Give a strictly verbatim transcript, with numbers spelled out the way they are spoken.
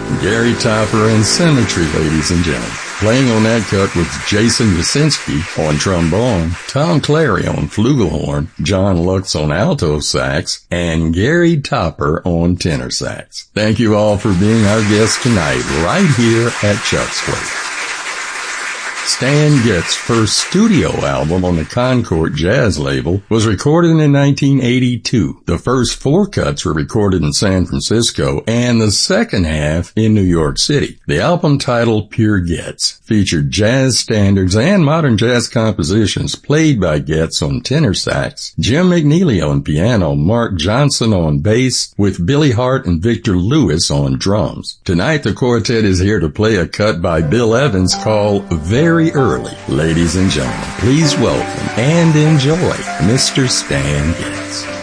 Gary Topper and Symmetry, ladies and gentlemen. Playing on that cut was Jason Yasinski on trombone, Tom Clary on flugelhorn, John Lux on alto sax, and Gary Topper on tenor sax. Thank you all for being our guests tonight, right here at Chuck's Place. Stan Getz' first studio album on the Concord Jazz label was recorded in nineteen eighty-two. The first four cuts were recorded in San Francisco and the second half in New York City. The album, titled Pure Getz, featured jazz standards and modern jazz compositions played by Getz on tenor sax, Jim McNeely on piano, Mark Johnson on bass, with Billy Hart and Victor Lewis on drums. Tonight the quartet is here to play a cut by Bill Evans called Very Early. Ladies and gentlemen, please welcome and enjoy Mister Stan Getz.